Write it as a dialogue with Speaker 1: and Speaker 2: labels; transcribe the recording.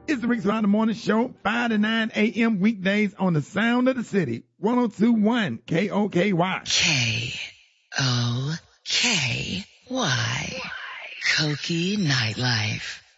Speaker 1: It's the Rick Around the Morning Show, 5 to 9 a.m. weekdays on the Sound of the City, 102.1 KOKY.
Speaker 2: KOKY. Koki Nightlife.